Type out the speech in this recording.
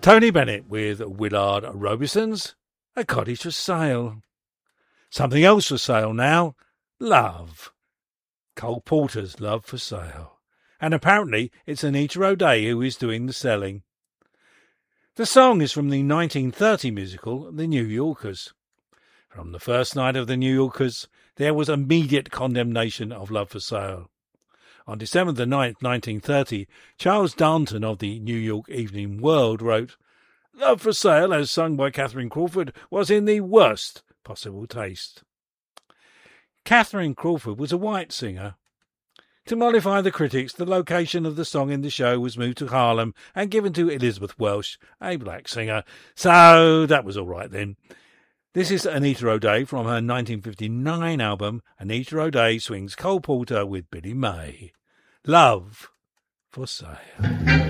Tony Bennett with Willard Robison's A Cottage for Sale. Something else for sale now. Love. Cole Porter's Love for Sale. And apparently it's Anita O'Day who is doing the selling. The song is from the 1930 musical The New Yorkers. From the first night of The New Yorkers, there was immediate condemnation of Love for Sale. On December the 9th, 1930, Charles Darnton of the New York Evening World wrote, "Love for Sale, as sung by Catherine Crawford, was in the worst possible taste." Catherine Crawford was a white singer. To mollify the critics, the location of the song in the show was moved to Harlem and given to Elizabeth Welsh, a black singer. So that was all right then. This is Anita O'Day from her 1959 album, Anita O'Day Swings Cole Porter with Billy May. Love for Sale.